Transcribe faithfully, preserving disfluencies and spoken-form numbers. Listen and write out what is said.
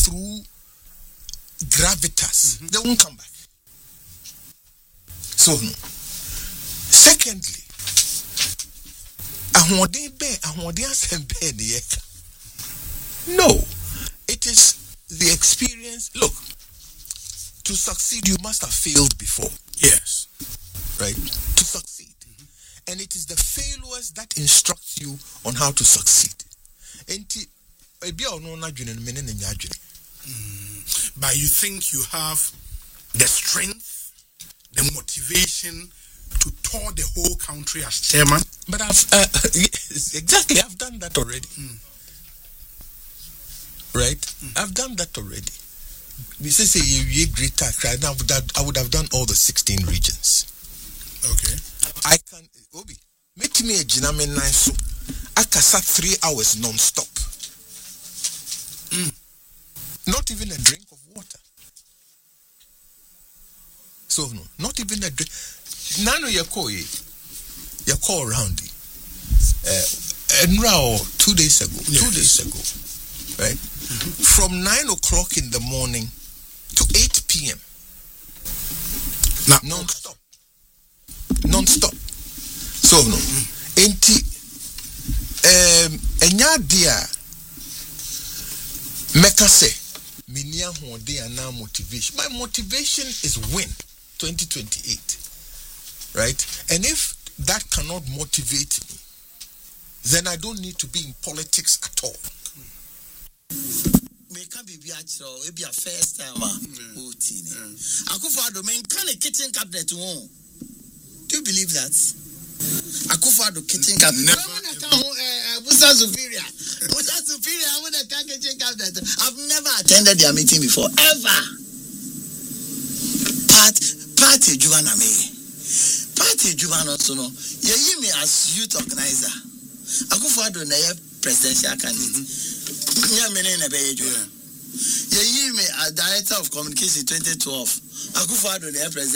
through gravitas. Mm-hmm. They won't come back. So, no. Secondly, no, it is the experience. Look, to succeed, you must have failed before. Yes. Right? To succeed. Mm-hmm. And it is the failures that instruct you on how to succeed. Mm. But you think you have the strength, the motivation to tour the whole country as chairman? But I've, uh, yes, exactly, I've done that already. Mm. Right? Mm. I've done that already. This is a great task, right? Now, I would have done all the sixteen regions. Okay. I can, Obi, make me a Jinamen nice. I can sat three hours non-stop. Mm. Not even a drink of water. So, no, not even a drink. Nano you call you call around it. Uh, and now, two days ago, yes. two days ago, right? Mm-hmm. From nine o'clock in the morning to eight p.m. Nah. Non-stop. Non-stop. So, no. Enti, um, enya dia, meka se, minia honde ana motivation. My motivation is win twenty twenty-eight. Right? And if that cannot motivate me, then I don't need to be in politics at all. Make up be actual, it be a first time. Akufo-Addo main can a kitchen cabinet won. Do you believe that? Akufo-Addo kitchen cabinet. Busa Superior. Busa Superior, I want a kitchen cabinet. I've never attended their meeting before, ever. Part party Juana me. Party Juana also no. Ye me as youth organizer. Akufo-Addo na presidential candidate. Yeah, me na be you. Ye me as director of communication twenty twelve. Akufo-Addo na president.